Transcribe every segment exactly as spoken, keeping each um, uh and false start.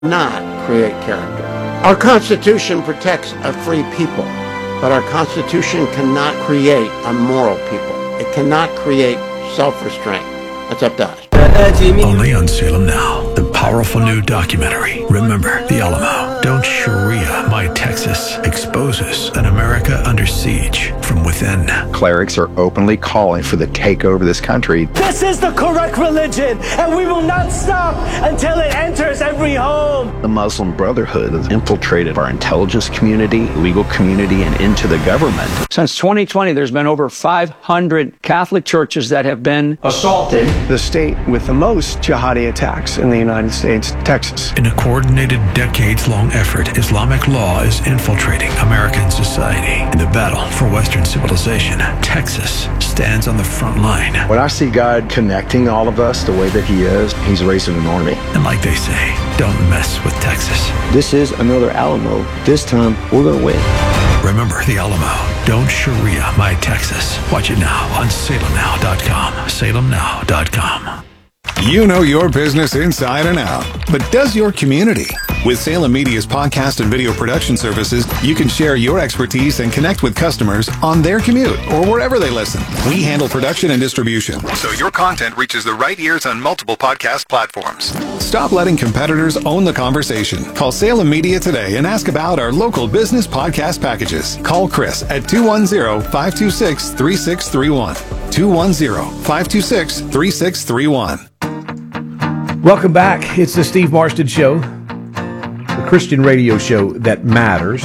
Not create character. Our Constitution protects a free people, but our Constitution cannot create a moral people. It cannot create self-restraint. That's up to us. Only on Salem Now, the powerful new documentary, Remember the Alamo. Don't Sharia My Texas exposes an America under siege from within. Clerics are openly calling for the takeover of this country. This is the correct religion, and we will not stop until it enters every home. The Muslim Brotherhood has infiltrated our intelligence community, legal community, and into the government. Since twenty twenty, there's been over five hundred Catholic churches that have been assaulted. The state with the most jihadi attacks in the United States, Texas. In a coordinated, decades-long effort, Islamic law is infiltrating American society. In the battle for Western civilization, Texas stands on the front line. When I see God connecting all of us the way that he is, he's raising an army. And like they say, don't mess with Texas. This is another Alamo. This time, we're going to win. Remember the Alamo. Don't Sharia My Texas. Watch it now on salem now dot com. salem now dot com. You know your business inside and out, but does your community? With Salem Media's podcast and video production services, you can share your expertise and connect with customers on their commute or wherever they listen. We handle production and distribution, so your content reaches the right ears on multiple podcast platforms. Stop letting competitors own the conversation. Call Salem Media today and ask about our local business podcast packages. Call Chris at two one zero, five two six, three six three one. two one zero, five two six, three six three one. Welcome back. It's the Steve Marston Show, the Christian radio show that matters.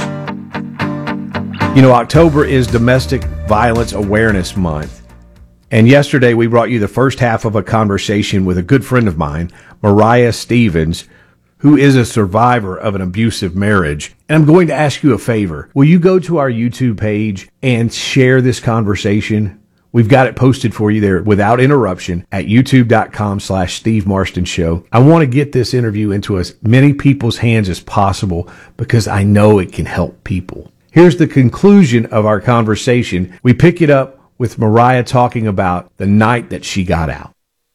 You know, October is Domestic Violence Awareness Month. And yesterday we brought you the first half of a conversation with a good friend of mine, Mariah Stevens, who is a survivor of an abusive marriage. And I'm going to ask you a favor. Will you go to our YouTube page and share this conversation? We've got it posted for you there without interruption at youtube.com slash Steve Marston Show. I want to get this interview into as many people's hands as possible because I know it can help people. Here's the conclusion of our conversation. We pick it up with Mariah talking about the night that she got out.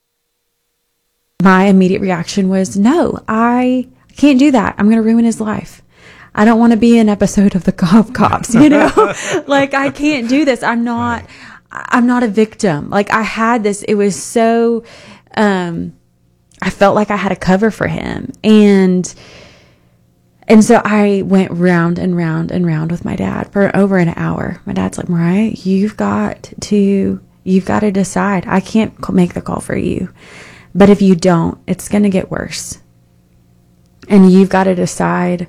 My immediate reaction was, no, I can't do that. I'm going to ruin his life. I don't want to be an episode of the Golf Cops, you know? Like, I can't do this. I'm not... I'm not a victim. Like, I had this, it was so, um, I felt like I had a cover for him. And, and so I went round and round and round with my dad for over an hour. My dad's like, Mariah, you've got to, you've got to decide. I can't make the call for you. But if you don't, it's going to get worse. And you've got to decide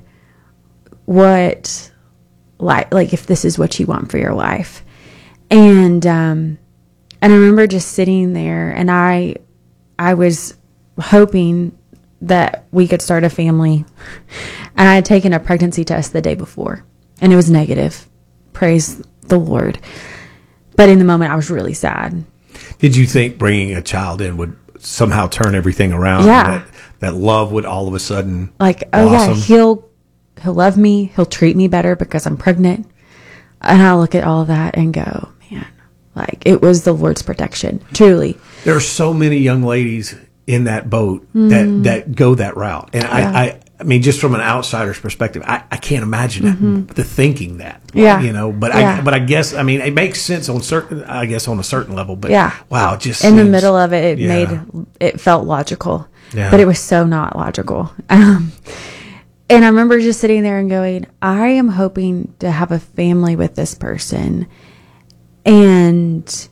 what, like, like if this is what you want for your life. And, um, and I remember just sitting there and I, I was hoping that we could start a family, and I had taken a pregnancy test the day before and it was negative. Praise the Lord. But in the moment I was really sad. Did you think bringing a child in would somehow turn everything around? Yeah. That, that love would all of a sudden like, oh blossom? yeah, he'll, he'll love me. He'll treat me better because I'm pregnant. And I look at all of that and go, man, like it was the Lord's protection, truly. There are so many young ladies in that boat Mm. that, that go that route. And Yeah. I, I, I mean, just from an outsider's perspective, I, I can't imagine Mhm. it, the thinking that, Yeah. you know, but Yeah. I, but I guess, I mean, it makes sense on certain, I guess on a certain level, but Yeah. wow, it just in the seems- middle of it, it yeah. made, it felt logical, Yeah. but it was so not logical. Um, and I remember just sitting there and going, I am hoping to have a family with this person. And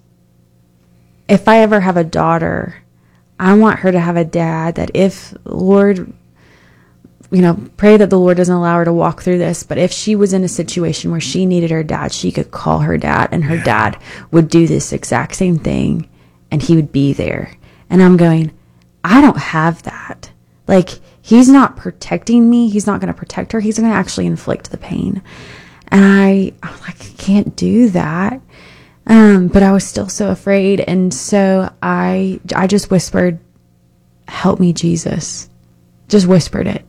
if I ever have a daughter, I want her to have a dad that if Lord, you know, pray that the Lord doesn't allow her to walk through this, but if she was in a situation where she needed her dad, she could call her dad and her Yeah. dad would do this exact same thing and he would be there. And I'm going, I don't have that. Like, he's not protecting me. He's not going to protect her. He's going to actually inflict the pain. And I, I'm like, I can't do that. Um, but I was still so afraid. And so I, I just whispered, help me, Jesus. Just whispered it.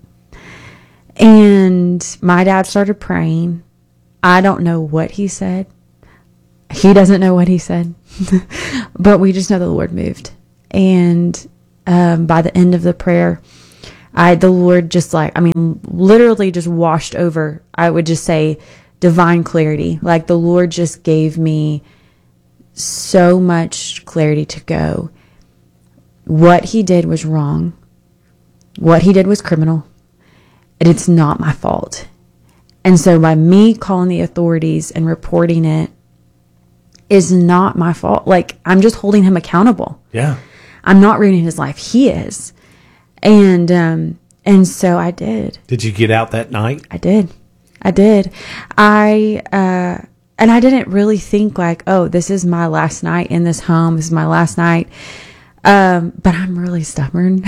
And my dad started praying. I don't know what he said. He doesn't know what he said. But we just know the Lord moved. And um, by the end of the prayer, I, the Lord just like, I mean, literally just washed over, I would just say divine clarity. Like the Lord just gave me so much clarity to go. What he did was wrong. What he did was criminal. And it's not my fault. And so by me calling the authorities and reporting it is not my fault. Like, I'm just holding him accountable. Yeah. I'm not ruining his life. He is. And, um, and so I did. Did you get out that night? I did. I did. I, uh, and I didn't really think like, oh, this is my last night in this home. This is my last night. Um, but I'm really stubborn.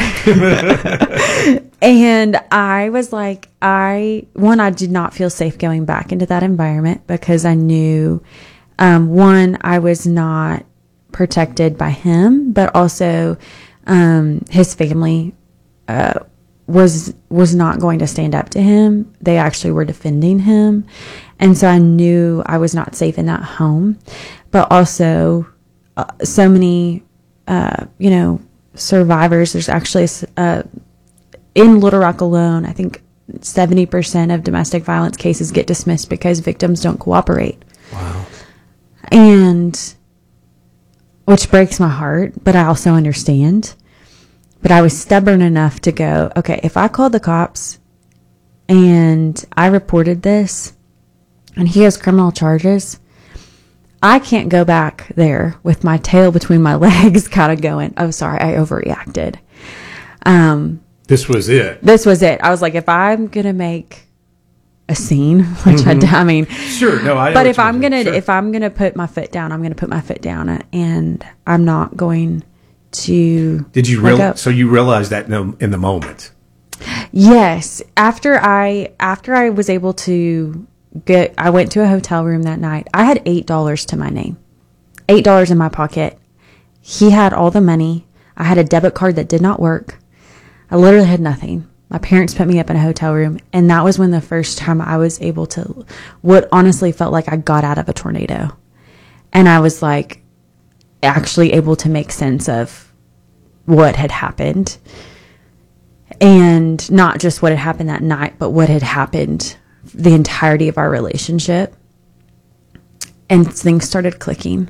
And I was like, I, one, I did not feel safe going back into that environment because I knew, um, one, I was not protected by him, but also, um, his family, uh, was, was not going to stand up to him. They actually were defending him. And so I knew I was not safe in that home, but also, uh, so many, uh, you know, survivors. There's actually, uh, in Little Rock alone, I think seventy percent of domestic violence cases get dismissed because victims don't cooperate. Wow. And, which breaks my heart, but I also understand. But I was stubborn enough to go, okay, if I called the cops and I reported this and he has criminal charges, I can't go back there with my tail between my legs kind of going, oh, sorry, I overreacted. Um, This was it. This was it. I was like, if I'm going to make a scene, which mm-hmm. I, d- I mean, sure, no, I know but if I'm going going to, sure. if I'm going to put my foot down, I'm going to put my foot down and I'm not going to. Did you realize, so you realized that in the, in the moment? Yes. After I, after I was able to get, I went to a hotel room that night. I had eight dollars to my name, eight dollars in my pocket. He had all the money. I had a debit card that did not work. I literally had nothing. My parents put me up in a hotel room, and that was when the first time I was able to, what honestly felt like I got out of a tornado. And I was like, actually able to make sense of what had happened. And not just what had happened that night, but what had happened the entirety of our relationship. And things started clicking.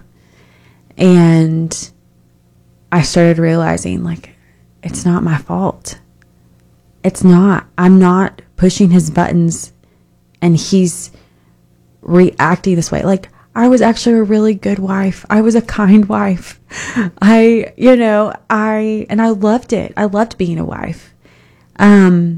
And I started realizing, like, it's not my fault. It's not. I'm not pushing his buttons and he's reacting this way. Like, I was actually a really good wife. I was a kind wife. I, you know, I, and I loved it. I loved being a wife. Um,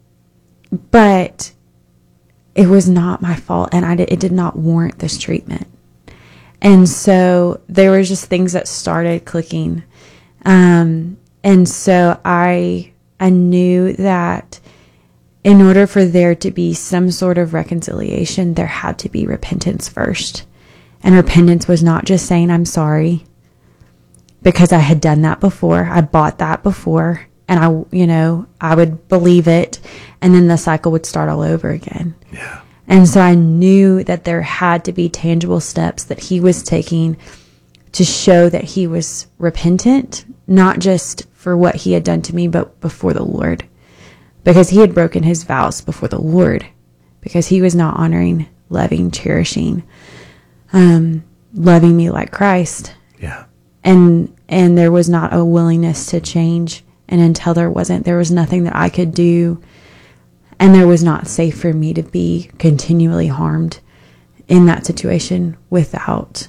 but it was not my fault and I did, it did not warrant this treatment. And so there was just things that started clicking. Um, And so I I knew that in order for there to be some sort of reconciliation, there had to be repentance first. And repentance was not just saying I'm sorry, because I had done that before. I bought that before, and I, you know, I would believe it, and then the cycle would start all over again. Yeah. And so I knew that there had to be tangible steps that he was taking to show that he was repentant, not just for what he had done to me, but before the Lord. Because he had broken his vows before the Lord. Because he was not honoring, loving, cherishing, um, loving me like Christ. Yeah. And and there was not a willingness to change. And until there wasn't, there was nothing that I could do. And there was not safe for me to be continually harmed in that situation without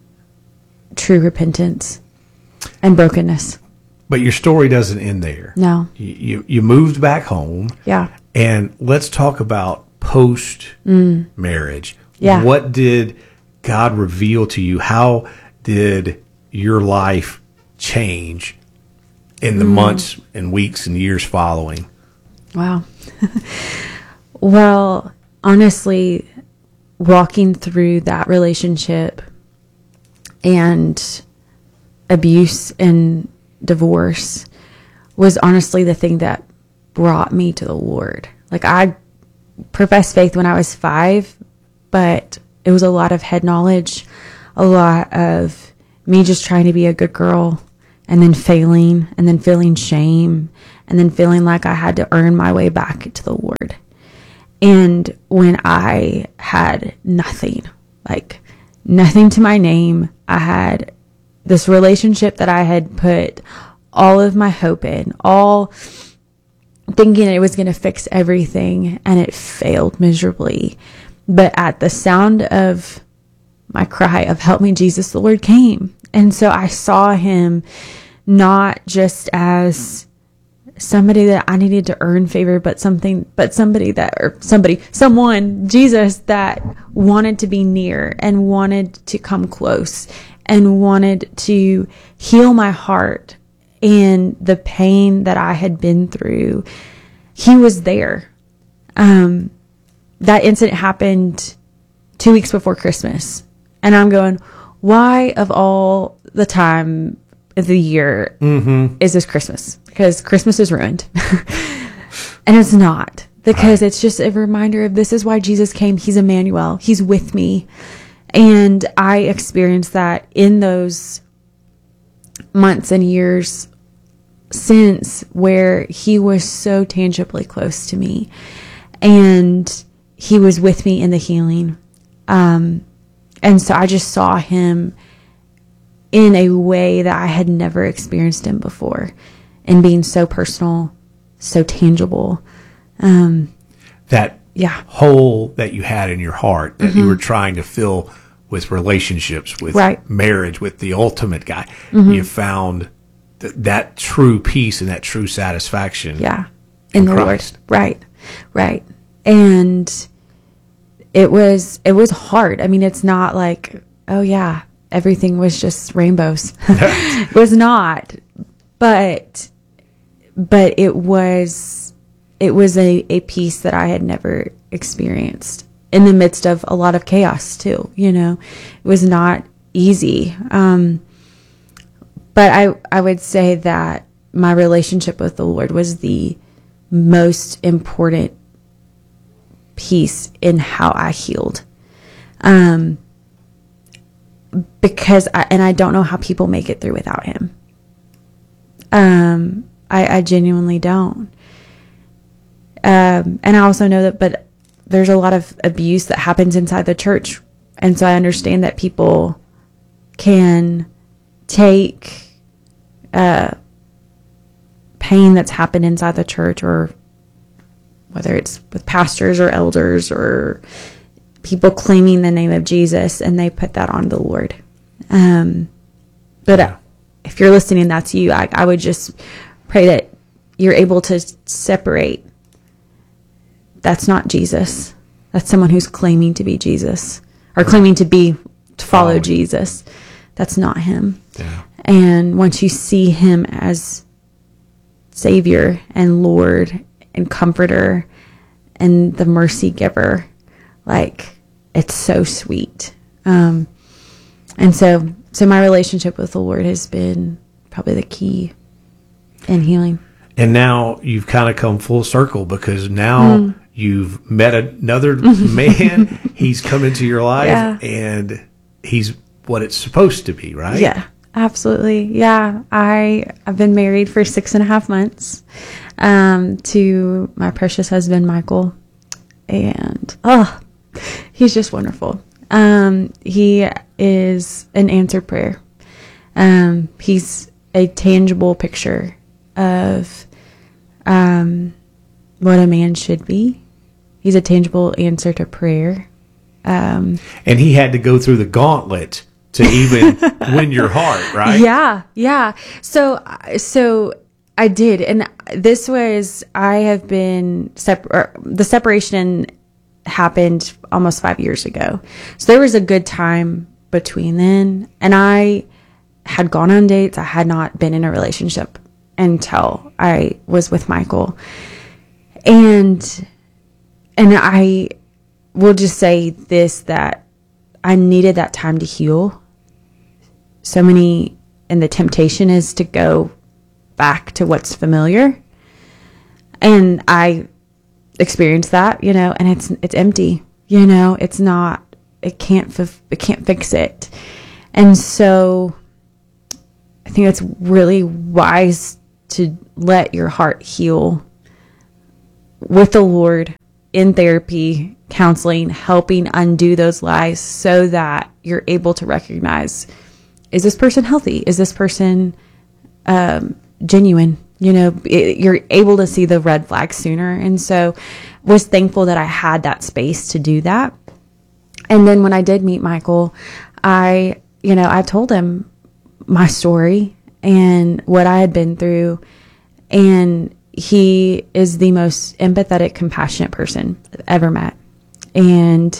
true repentance and brokenness. But your story doesn't end there. No. You you, you moved back home. Yeah. And let's talk about post Mm. marriage. Yeah. What did God reveal to you? How did your life change in the Mm. months and weeks and years following? Wow. Well, honestly, walking through that relationship and abuse and divorce was honestly the thing that brought me to the Lord. Like, I professed faith when I was five, but it was a lot of head knowledge, a lot of me just trying to be a good girl and then failing and then feeling shame and then feeling like I had to earn my way back to the Lord. And when I had nothing, like nothing to my name, I had this relationship that I had put all of my hope in, all thinking it was going to fix everything, and it failed miserably. But at the sound of my cry of "Help me, Jesus," the Lord came. And so I saw him not just as somebody that I needed to earn favor, but something, but somebody that, or somebody, someone, Jesus, that wanted to be near and wanted to come close and wanted to heal my heart and the pain that I had been through. He was there. Um, that incident happened two weeks before Christmas. And I'm going, why of all the time of the year mm-hmm. is this Christmas? Because Christmas is ruined. And it's not. Because right. It's just a reminder of this is why Jesus came. He's Emmanuel. He's with me. And I experienced that in those months and years since, where he was so tangibly close to me. And he was with me in the healing. Um, and so I just saw him in a way that I had never experienced him before, and being so personal, so tangible. Um, that yeah. hole that you had in your heart that mm-hmm. you were trying to fill with relationships, with right. marriage, with the ultimate guy, mm-hmm. you found th- that true peace and that true satisfaction. Yeah. In, in the Christ. Lord. Right. Right. And it was, it was hard. I mean, it's not like, oh yeah, everything was just rainbows. It was not, but, but it was, it was a, a peace that I had never experienced in the midst of a lot of chaos too. You know, it was not easy. Um, but I, I would say that my relationship with the Lord was the most important piece in how I healed. Um, because I, and I don't know how people make it through without him. Um, I, I genuinely don't. Um, and I also know that, but there's a lot of abuse that happens inside the church. And so I understand that people can take, uh, pain that's happened inside the church, or whether it's with pastors or elders or people claiming the name of Jesus, and they put that on the Lord. Um, but uh, if you're listening, that's you. I, I would just pray that you're able to separate. That's not Jesus. That's someone who's claiming to be Jesus, or claiming to be, to follow oh. Jesus. That's not him. Yeah. And once you see him as Savior and Lord and Comforter and the mercy giver, like, it's so sweet. Um, and so, so my relationship with the Lord has been probably the key in healing. And now you've kind of come full circle, because now mm. you've met another man. He's come into your life, yeah. and he's what it's supposed to be, right? Yeah, absolutely. Yeah. I, I've been married for six and a half months, um, to my precious husband, Michael. And, oh, he's just wonderful. Um, he is an answered prayer. Um, he's a tangible picture of, um, what a man should be. He's a tangible answer to prayer. Um, and he had to go through the gauntlet to even win your heart, right? Yeah. Yeah. So, so I did. And this was, I have been, separ- the separation happened almost five years ago. So there was a good time between then. And I had gone on dates. I had not been in a relationship until I was with Michael. And, and I will just say this, that I needed that time to heal. So many, and the temptation is to go back to what's familiar. And I experienced that, you know, and it's, it's empty, you know, it's not, it can't, f- it can't fix it. And so I think it's really wise to let your heart heal with the Lord in therapy, counseling, helping undo those lies so that you're able to recognize, is this person healthy? Is this person um, genuine? You know, it, you're able to see the red flags sooner. And so was thankful that I had that space to do that. And then when I did meet Michael, I, you know, I told him my story and what I had been through. And he is the most empathetic, compassionate person I've ever met. And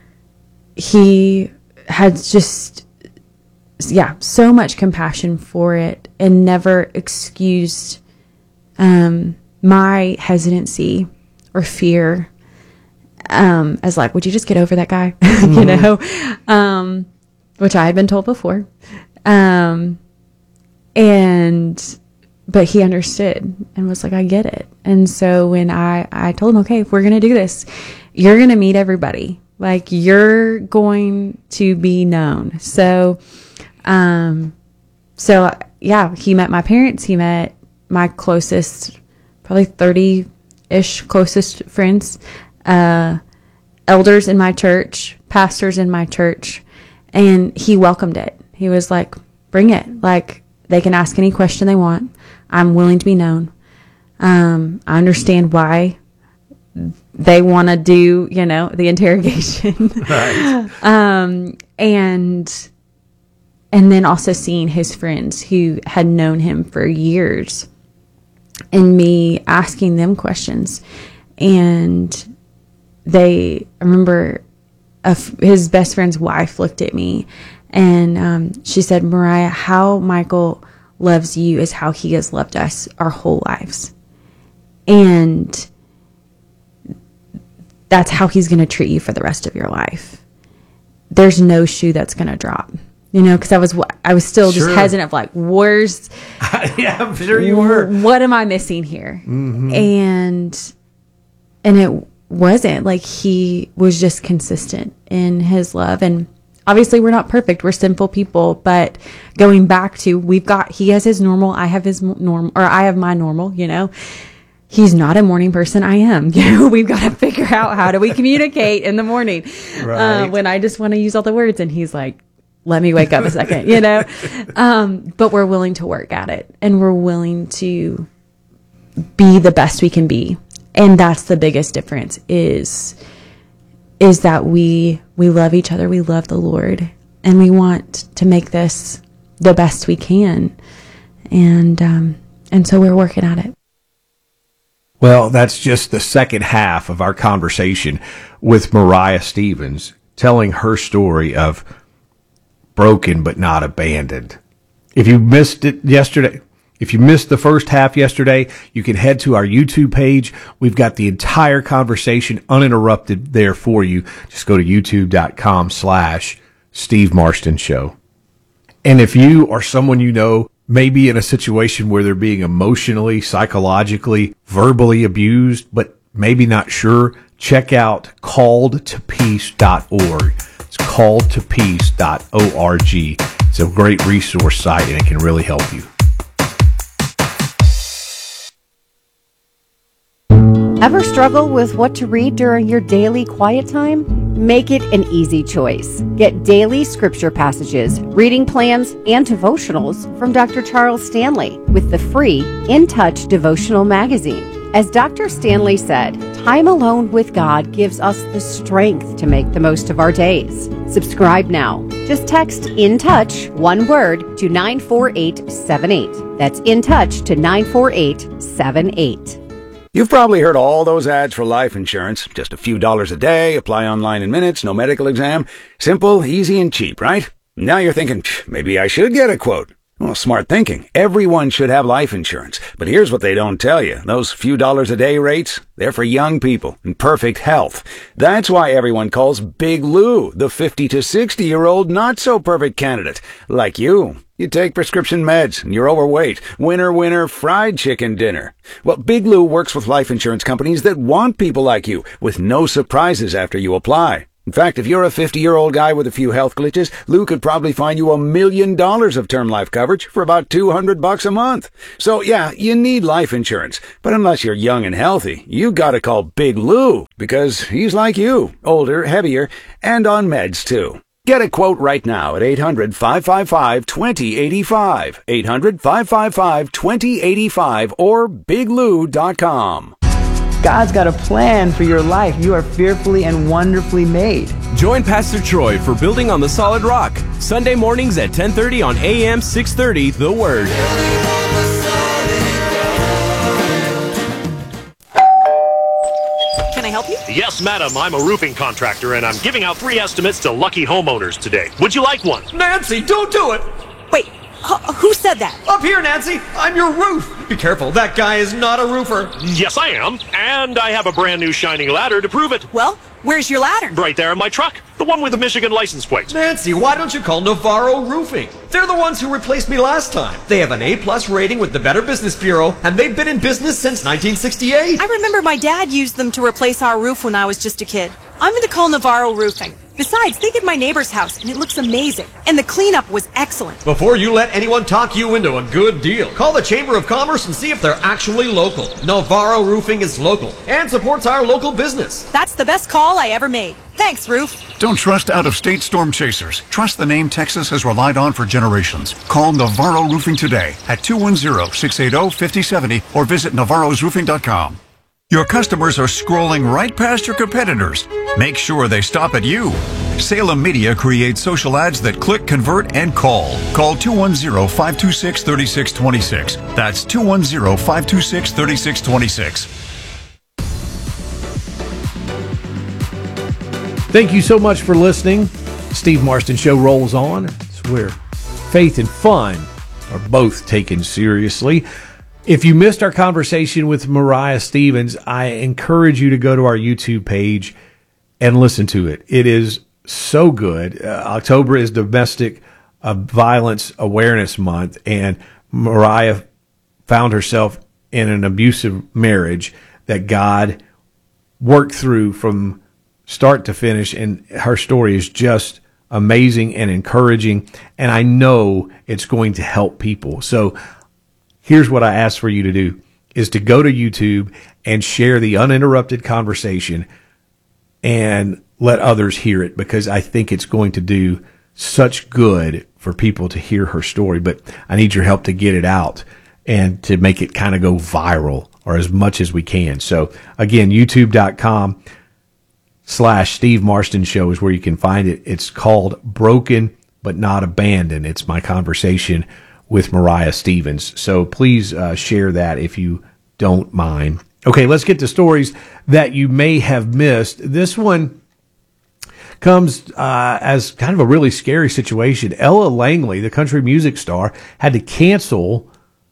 he had just, yeah, so much compassion for it and never excused um, my hesitancy or fear um, as like, would you just get over that guy? Mm-hmm. you know, um, which I had been told before. Um, and, but he understood and was like, I get it. And so when I, I told him, okay, if we're going to do this, you're going to meet everybody. Like, you're going to be known. So, um, so yeah, he met my parents. He met my closest, probably thirty-ish closest friends, uh, elders in my church, pastors in my church, and he welcomed it. He was like, bring it. Like, they can ask any question they want. I'm willing to be known. Um, I understand why they want to do, you know, the interrogation. Right. um, and, and then also seeing his friends who had known him for years and me asking them questions. And they, I remember a f- his best friend's wife looked at me and um, she said, Mariah, how Michael loves you is how he has loved us our whole lives. And that's how he's going to treat you for the rest of your life. There's no shoe that's going to drop, you know, because I was, I was still sure. just hesitant of like, where's, yeah, I'm sure you were. What am I missing here? Mm-hmm. And, and it wasn't like, he was just consistent in his love. And obviously we're not perfect. We're sinful people, but going back to, we've got, he has his normal, I have his norm, or I have my normal, you know. He's not a morning person. I am. You know, we've got to figure out how do we communicate in the morning right. uh, when I just want to use all the words. And he's like, let me wake up a second, you know. Um, but we're willing to work at it and we're willing to be the best we can be. And that's the biggest difference is, is that we, we love each other. We love the Lord and we want to make this the best we can. And, um, and so we're working at it. Well, that's just the second half of our conversation with Mariah Stevens, telling her story of broken but not abandoned. If you missed it yesterday, if you missed the first half yesterday, you can head to our YouTube page. We've got the entire conversation uninterrupted there for you. Just go to youtube.com slash Steve Marston Show. And if you or someone you know may be in a situation where they're being emotionally, psychologically, verbally abused, but maybe not sure, check out called to peace dot org. It's called to peace dot org. It's a great resource site and it can really help you. Ever struggle with what to read during your daily quiet time? Make it an easy choice. Get daily scripture passages, reading plans, and devotionals from Doctor Charles Stanley with the free In Touch devotional magazine. As Doctor Stanley said, time alone with God gives us the strength to make the most of our days. Subscribe now. Just text In Touch, one word, to nine four eight seven eight. That's In Touch to nine four eight seven eight. You've probably heard all those ads for life insurance. Just a few dollars a day, apply online in minutes, no medical exam. Simple, easy, and cheap, right? Now you're thinking, maybe I should get a quote. Well, smart thinking. Everyone should have life insurance. But here's what they don't tell you. Those few dollars a day rates, they're for young people in perfect health. That's why everyone calls Big Lou the fifty to sixty-year-old not-so-perfect candidate. Like you. You take prescription meds, and you're overweight. Winner, winner, fried chicken dinner. Well, Big Lou works with life insurance companies that want people like you, with no surprises after you apply. In fact, if you're a fifty-year-old guy with a few health glitches, Lou could probably find you a million dollars of term life coverage for about two hundred bucks a month. So yeah, you need life insurance. But unless you're young and healthy, you gotta call Big Lou, because he's like you, older, heavier, and on meds too. Get a quote right now at eight hundred, five five five, two zero eight five, eight hundred, five five five, two zero eight five, or big lou dot com. God's got a plan for your life. You are fearfully and wonderfully made. Join Pastor Troy for Building on the Solid Rock, Sunday mornings at ten thirty on A M six thirty, The Word. Can I help you? Yes, madam. I'm a roofing contractor, and I'm giving out free estimates to lucky homeowners today. Would you like one? Nancy, don't do it! Wait, who said that? Up here, Nancy! I'm your roof! Be careful, that guy is not a roofer. Yes, I am. And I have a brand new shining ladder to prove it. Well, where's your ladder? Right there in my truck. The one with the Michigan license plate. Nancy, why don't you call Navarro Roofing? They're the ones who replaced me last time. They have an A plus rating with the Better Business Bureau, and they've been in business since nineteen sixty-eight. I remember my dad used them to replace our roof when I was just a kid. I'm going to call Navarro Roofing. Besides, they did my neighbor's house, and it looks amazing. And the cleanup was excellent. Before you let anyone talk you into a good deal, call the Chamber of Commerce and see if they're actually local. Navarro Roofing is local and supports our local business. That's the best call I ever made. Thanks, Roof. Don't trust out-of-state storm chasers. Trust the name Texas has relied on for generations. Call Navarro Roofing today at two one zero, six eight zero, five zero seven zero or visit navarros roofing dot com. Your customers are scrolling right past your competitors. Make sure they stop at you. Salem Media creates social ads that click, convert, and call. Call two one zero, five two six, three six two six. That's two one zero, five two six, three six two six. Thank you so much for listening. Steve Marston Show rolls on. It's where faith and fun are both taken seriously. If you missed our conversation with Mariah Stevens, I encourage you to go to our YouTube page and listen to it. It is so good. Uh, October is Domestic uh, Violence Awareness Month, and Mariah found herself in an abusive marriage that God worked through from start to finish, and her story is just amazing and encouraging, and I know it's going to help people. So here's what I ask for you to do, is to go to YouTube and share the uninterrupted conversation and let others hear it, because I think it's going to do such good for people to hear her story. But I need your help to get it out and to make it kind of go viral, or as much as we can. So again, youtube.com slash Steve Marston Show is where you can find it. It's called Broken But Not Abandoned. It's my conversation with Mariah Stevens. So please uh, share that if you don't mind. Okay, let's get to stories that you may have missed. This one comes uh, as kind of a really scary situation. Ella Langley, the country music star, had to cancel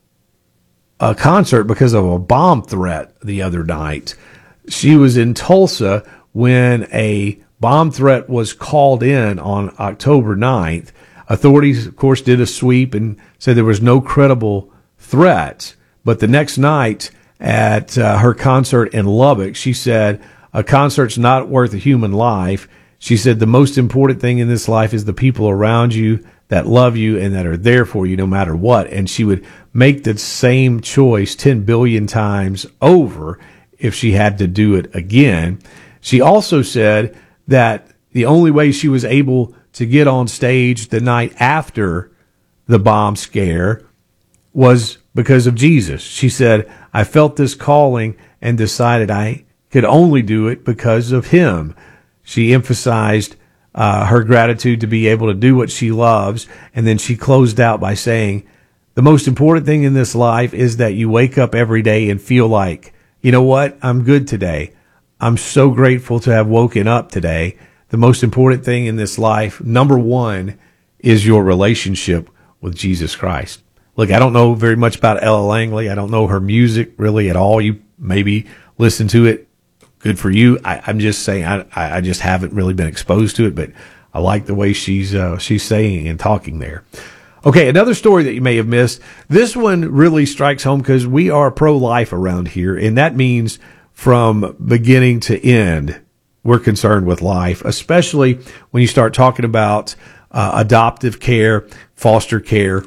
a concert because of a bomb threat the other night. She was in Tulsa when a bomb threat was called in on October ninth. Authorities, of course, did a sweep and said there was no credible threat. But the next night at uh, her concert in Lubbock, she said, a concert's not worth a human life. She said the most important thing in this life is the people around you that love you and that are there for you no matter what. And she would make the same choice ten billion times over if she had to do it again. She also said that the only way she was able to get on stage the night after the bomb scare was because of Jesus. She said, I felt this calling and decided I could only do it because of him. She emphasized uh, her gratitude to be able to do what she loves. And then she closed out by saying, the most important thing in this life is that you wake up every day and feel like, you know what? I'm good today. I'm so grateful to have woken up today. The most important thing in this life, number one, is your relationship with Jesus Christ. Look, I don't know very much about Ella Langley. I don't know her music really at all. You maybe listen to it. Good for you. I, I'm just saying, I, I just haven't really been exposed to it, but I like the way she's uh, she's saying and talking there. Okay, another story that you may have missed. This one really strikes home because we are pro-life around here, and that means from beginning to end. we're concerned with life, especially when you start talking about uh, adoptive care, foster care,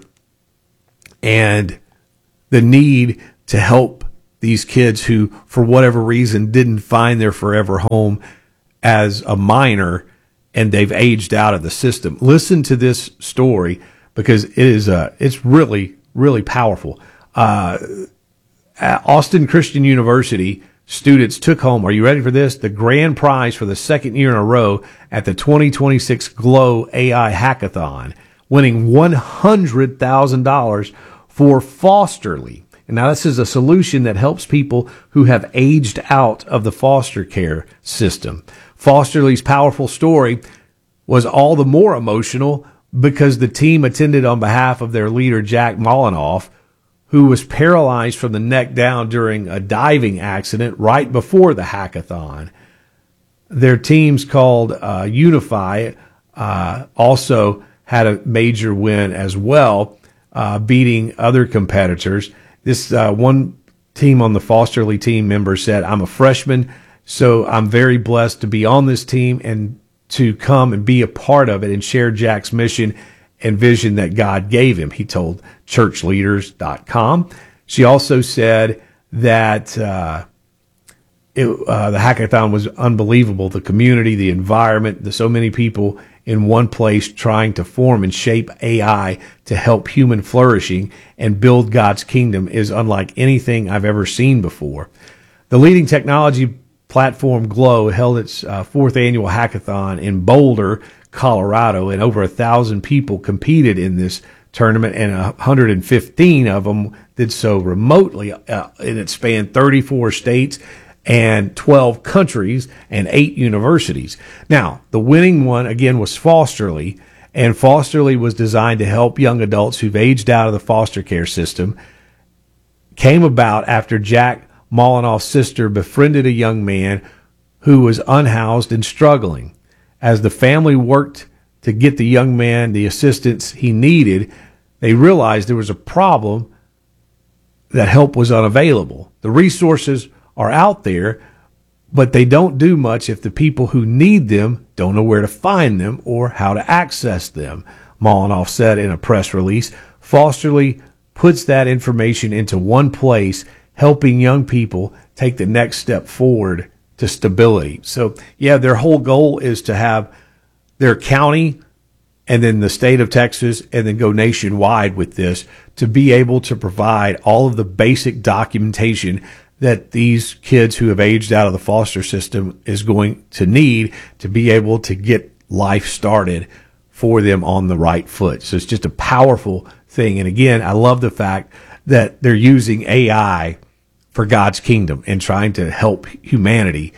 and the need to help these kids who, for whatever reason, didn't find their forever home as a minor and they've aged out of the system. Listen to this story because it is uh, it's really, really powerful. Uh, at Austin Christian University, students took home, are you ready for this? The grand prize for the second year in a row at the twenty twenty-six GLOW A I Hackathon, winning one hundred thousand dollars for Fosterly. And now this is a solution that helps people who have aged out of the foster care system. Fosterly's powerful story was all the more emotional because the team attended on behalf of their leader, Jack Molinoff, who was paralyzed from the neck down during a diving accident right before the hackathon. Their teams called uh, Unify uh, also had a major win as well, uh, beating other competitors. This uh, one team on the Fosterly team member said, I'm a freshman, so I'm very blessed to be on this team and to come and be a part of it and share Jack's mission and vision that God gave him, he told church leaders dot com. She also said that uh, it, uh, the hackathon was unbelievable. The community, the environment, the so many people in one place trying to form and shape A I to help human flourishing and build God's kingdom is unlike anything I've ever seen before. The leading technology platform GLOW held its uh, fourth annual hackathon in Boulder, Colorado, and over a thousand people competed in this tournament, and one hundred fifteen of them did so remotely, uh, and it spanned thirty-four states and twelve countries and eight universities. Now, the winning one, again, was Fosterly, and Fosterly was designed to help young adults who've aged out of the foster care system. Came about after Jack Molinoff's sister befriended a young man who was unhoused and struggling. As the family worked to get the young man the assistance he needed, they realized there was a problem that help was unavailable. The resources are out there, but they don't do much if the people who need them don't know where to find them or how to access them, Molinoff said in a press release. Fosterly puts that information into one place, helping young people take the next step forward to stability. So, yeah, their whole goal is to have their county and then the state of Texas and then go nationwide with this to be able to provide all of the basic documentation that these kids who have aged out of the foster system is going to need to be able to get life started for them on the right foot. So it's just a powerful thing. And again, I love the fact that they're using A I for God's kingdom and trying to help humanity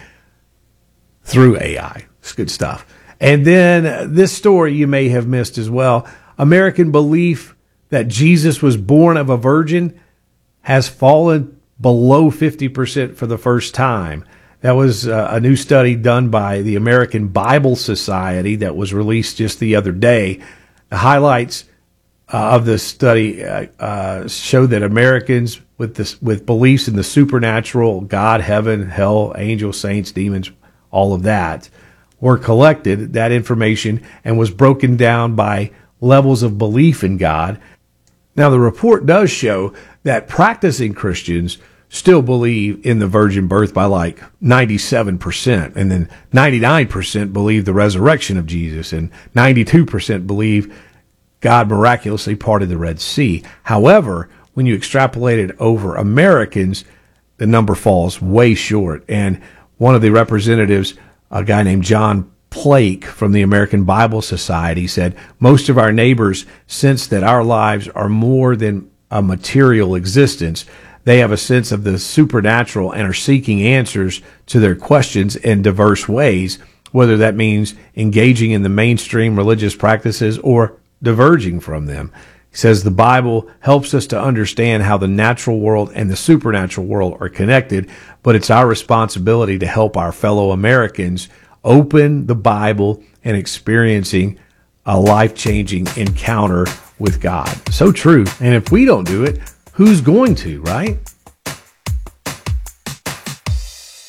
through A I. It's good stuff. And then this story you may have missed as well. American belief that Jesus was born of a virgin has fallen below fifty percent for the first time. That was uh, a new study done by the American Bible Society that was released just the other day. The highlights uh, of the study uh, uh, show that Americans with this, with beliefs in the supernatural, God, heaven, hell, angels, saints, demons, all of that, were collected, that information, and was broken down by levels of belief in God. Now, the report does show that practicing Christians still believe in the virgin birth by like ninety-seven percent, and then ninety-nine percent believe the resurrection of Jesus, and ninety-two percent believe God miraculously parted the Red Sea. However, when you extrapolate it over Americans, the number falls way short. And one of the representatives, a guy named John Plake from the American Bible Society, said, most of our neighbors sense that our lives are more than a material existence. They have a sense of the supernatural and are seeking answers to their questions in diverse ways, whether that means engaging in the mainstream religious practices or diverging from them. He says the Bible helps us to understand how the natural world and the supernatural world are connected, but it's our responsibility to help our fellow Americans open the Bible and experiencing a life-changing encounter with God. So true. And if we don't do it, who's going to, right?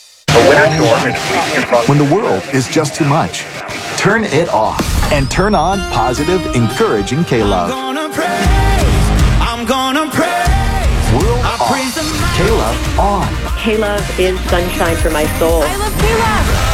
When the world is just too much, turn it off and turn on positive, encouraging K-Love. I'm gonna praise, I'm gonna praise. World I off, praise the K-Love on. K-Love is sunshine for my soul. I love K-Love.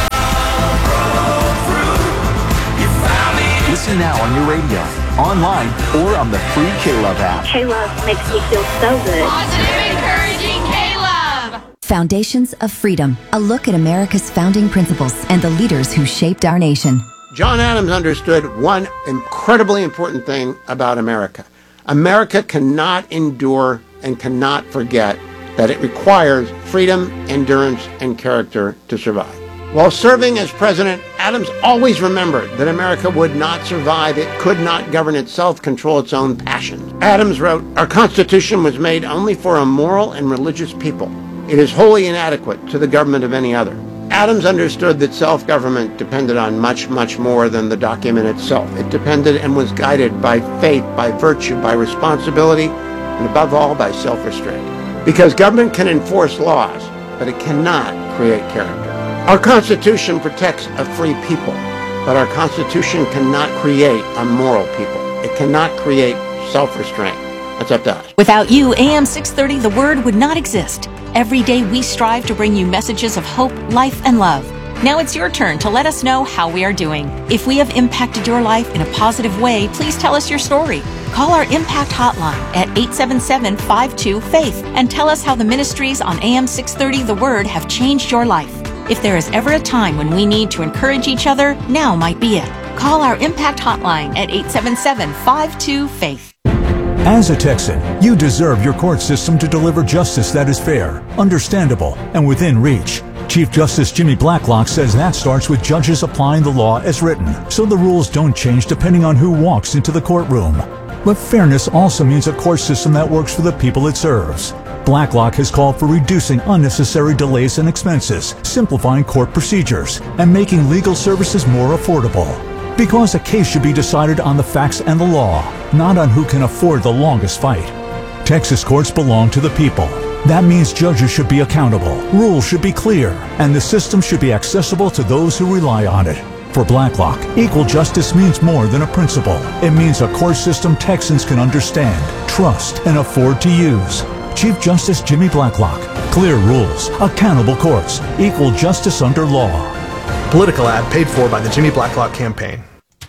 Listen now on your radio, online, or on the free K-Love app. K-Love makes me feel so good. Positive, encouraging K-Love. Foundations of Freedom, a look at America's founding principles and the leaders who shaped our nation. John Adams understood one incredibly important thing about America. America cannot endure and cannot forget that it requires freedom, endurance, and character to survive. While serving as president, Adams always remembered that America would not survive. It could not govern itself, control its own passions. Adams wrote, "Our Constitution was made only for a moral and religious people. It is wholly inadequate to the government of any other." Adams understood that self-government depended on much, much more than the document itself. It depended and was guided by faith, by virtue, by responsibility, and above all, by self-restraint. Because government can enforce laws, but it cannot create character. Our Constitution protects a free people, but our Constitution cannot create a moral people. It cannot create self-restraint. That's up to us. Without you, A M six thirty, The Word would not exist. Every day we strive to bring you messages of hope, life, and love. Now it's your turn to let us know how we are doing. If we have impacted your life in a positive way, please tell us your story. Call our Impact Hotline at eight seven seven, five two, FAITH and tell us how the ministries on A M six thirty The Word have changed your life. If there is ever a time when we need to encourage each other, now might be it. Call our Impact Hotline at eight seven seven, five two, FAITH. As a Texan, you deserve your court system to deliver justice that is fair, understandable, and within reach. Chief Justice Jimmy Blacklock says that starts with judges applying the law as written, so the rules don't change depending on who walks into the courtroom. But fairness also means a court system that works for the people it serves. Blacklock has called for reducing unnecessary delays and expenses, simplifying court procedures, and making legal services more affordable. Because a case should be decided on the facts and the law, not on who can afford the longest fight. Texas courts belong to the people. That means judges should be accountable, rules should be clear, and the system should be accessible to those who rely on it. For Blacklock, equal justice means more than a principle. It means a court system Texans can understand, trust, and afford to use. Chief Justice Jimmy Blacklock. Clear rules, accountable courts, equal justice under law. Political ad paid for by the Jimmy Blacklock campaign.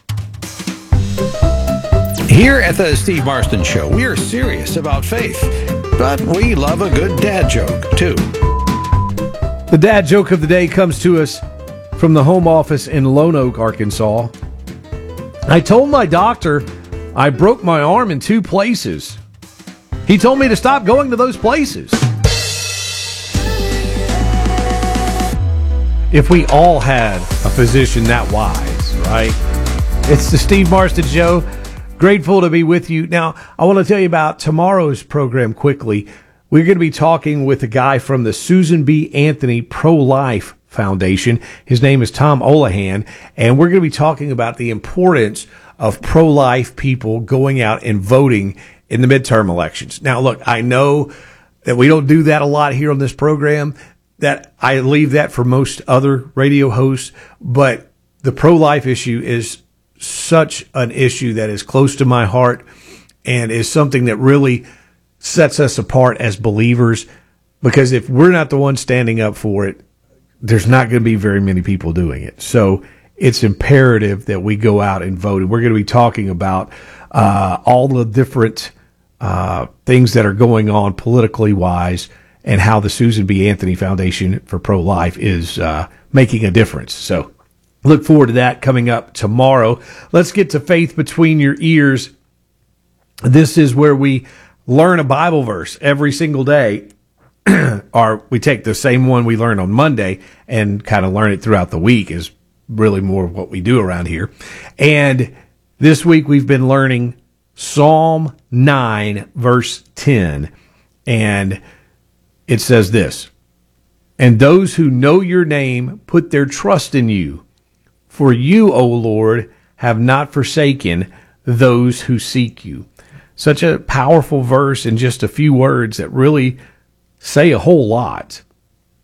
Here at the Steve Marston Show, we are serious about faith, but we love a good dad joke, too. The dad joke of the day comes to us from the home office in Lone Oak, Arkansas. I told my doctor I broke my arm in two places. He told me to stop going to those places. If we all had a physician that wise, right? It's the Steve Marston Show. Grateful to be with you. Now, I want to tell you about tomorrow's program quickly. We're going to be talking with a guy from the Susan B. Anthony Pro-Life Foundation. His name is Tom Olahan, and we're going to be talking about the importance of pro-life people going out and voting in the midterm elections. Now, look, I know that we don't do that a lot here on this program, that I leave that for most other radio hosts, but the pro-life issue is such an issue that is close to my heart and is something that really sets us apart as believers, because if we're not the ones standing up for it, there's not going to be very many people doing it. So it's imperative that we go out and vote. And we're going to be talking about uh, all the different uh, things that are going on politically wise and how the Susan B. Anthony Foundation for Pro-Life is uh, making a difference. So look forward to that coming up tomorrow. Let's get to Faith Between Your Ears. This is where we learn a Bible verse every single day. Or we take the same one we learned on Monday and kind of learn it throughout the week is really more of what we do around here. And this week we've been learning Psalm nine, verse ten. And it says this: "And those who know your name put their trust in you. For you, O Lord, have not forsaken those who seek you." Such a powerful verse in just a few words that really say a whole lot.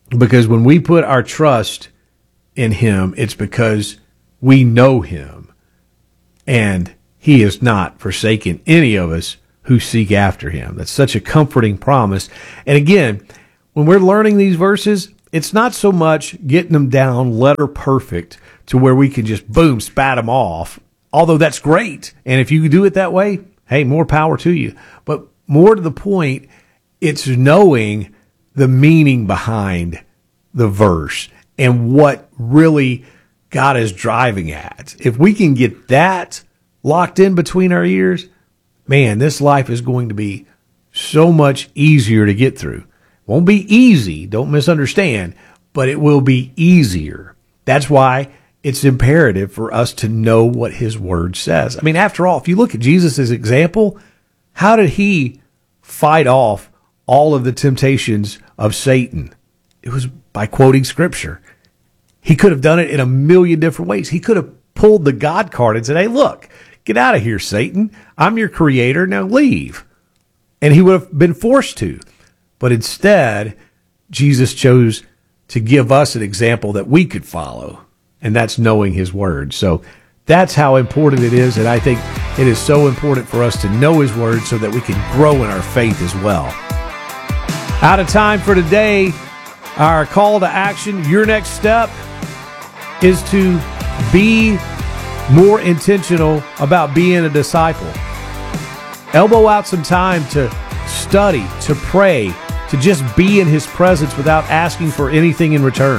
Because when we put our trust in him, it's because we know him, and he has not forsaken any of us who seek after him. That's such a comforting promise. And again, when we're learning these verses, it's not so much getting them down letter perfect to where we can just, boom, spat them off, although that's great. And if you do it that way, hey, more power to you. But more to the point, it's knowing the meaning behind the verse and what really God is driving at. If we can get that locked in between our ears, man, this life is going to be so much easier to get through. Won't be easy, don't misunderstand, but it will be easier. That's why it's imperative for us to know what his word says. I mean, after all, if you look at Jesus' example, how did he fight off all of the temptations of Satan? It was by quoting scripture. He could have done it in a million different ways. He could have pulled the God card and said, hey, look, get out of here, Satan. I'm your creator. Now leave. And he would have been forced to. But instead, Jesus chose to give us an example that we could follow, and that's knowing his word. So that's how important it is, and I think it is so important for us to know his word so that we can grow in our faith as well. Out of time for today. Our call to action, your next step is to be more intentional about being a disciple. Elbow out some time to study, to pray, to just be in his presence without asking for anything in return.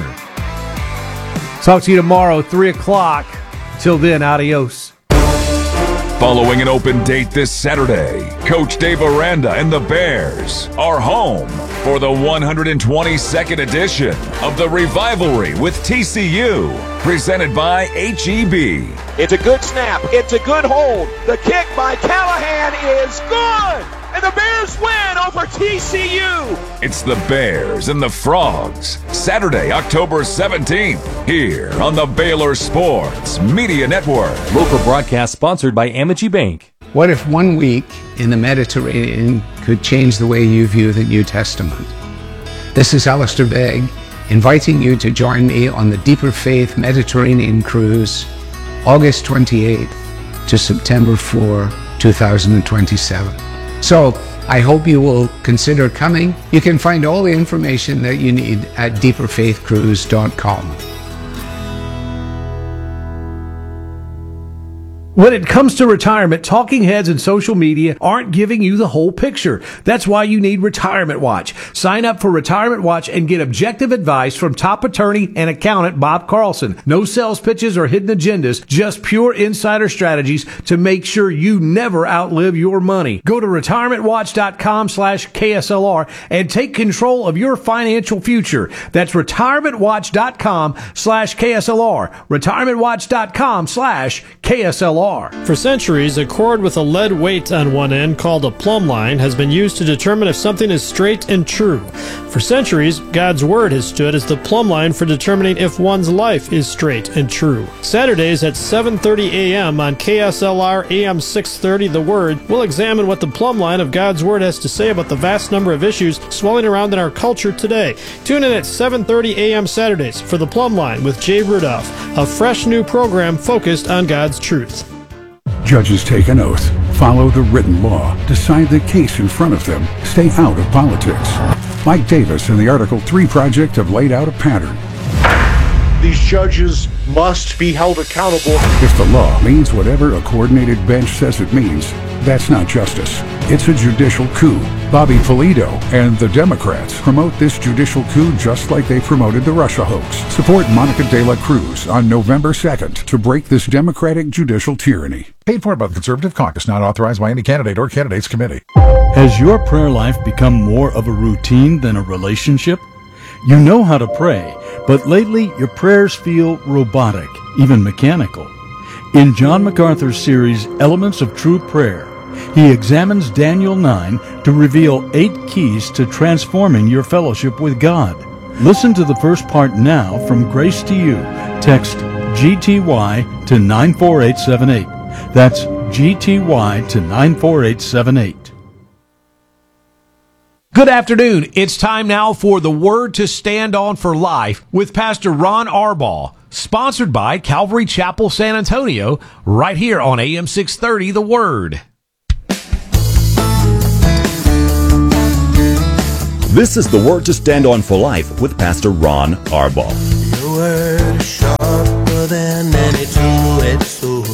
Talk to you tomorrow, three o'clock. Till then, adios. Following an open date this Saturday, Coach Dave Aranda and the Bears are home for the one hundred twenty-second edition of the Revivalry with T C U, presented by H E B. It's a good snap. It's a good hold. The kick by Callahan is good. And the Bears win over T C U. It's the Bears and the Frogs, Saturday, October seventeenth, here on the Baylor Sports Media Network. Local broadcast sponsored by Amity Bank. What if one week in the Mediterranean could change the way you view the New Testament? This is Alistair Begg, inviting you to join me on the Deeper Faith Mediterranean Cruise, August twenty-eighth to September fourth, two thousand twenty-seven. So, I hope you will consider coming. You can find all the information that you need at deeper faith cruise dot com. When it comes to retirement, talking heads and social media aren't giving you the whole picture. That's why you need Retirement Watch. Sign up for Retirement Watch and get objective advice from top attorney and accountant Bob Carlson. No sales pitches or hidden agendas, just pure insider strategies to make sure you never outlive your money. Go to retirement watch dot com slash K S L R and take control of your financial future. That's retirement watch dot com slash K S L R. retirement watch dot com slash K S L R. For centuries, a cord with a lead weight on one end called a plumb line has been used to determine if something is straight and true. For centuries, God's Word has stood as the plumb line for determining if one's life is straight and true. Saturdays at seven thirty a.m. on K S L R A M six thirty The Word, we'll examine what the plumb line of God's Word has to say about the vast number of issues swirling around in our culture today. Tune in at seven thirty a.m. Saturdays for the Plumb Line with Jay Rudolph, a fresh new program focused on God's truth. Judges take an oath, follow the written law, decide the case in front of them, stay out of politics. Mike Davis and the Article three Project have laid out a pattern. These judges must be held accountable. If the law means whatever a coordinated bench says it means, that's not justice. It's a judicial coup. Bobby Polito and the Democrats promote this judicial coup just like they promoted the Russia hoax. Support Monica de la Cruz on November second to break this democratic judicial tyranny. Paid for by the Conservative Caucus, not authorized by any candidate or candidates committee. Has your prayer life become more of a routine than a relationship? You know how to pray, but lately your prayers feel robotic, even mechanical. In John MacArthur's series, Elements of True Prayer, he examines Daniel nine to reveal eight keys to transforming your fellowship with God. Listen to the first part now from Grace to You. Text G T Y to nine four eight seven eight. That's G T Y to nine four eight seven eight. Good afternoon. It's time now for the Word to Stand On for Life with Pastor Ron Arbaugh, sponsored by Calvary Chapel, San Antonio, right here on A M six thirty, The Word. This is the Word to Stand On for Life with Pastor Ron Arbaugh. Your word is sharper than any two-edged sword,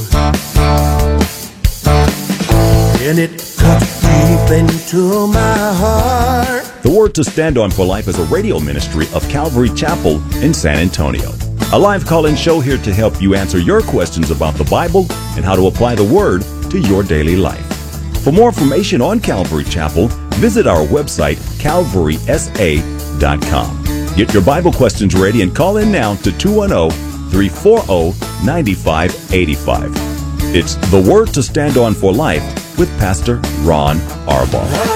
and it cuts deep into my heart. The Word to Stand On for Life is a radio ministry of Calvary Chapel in San Antonio. A live call-in show here to help you answer your questions about the Bible and how to apply the Word to your daily life. For more information on Calvary Chapel, visit our website, calvary s a dot com. Get your Bible questions ready and call in now to two one zero, three four zero, nine five eight five. It's the Word to Stand On for Life with Pastor Ron Arbaugh.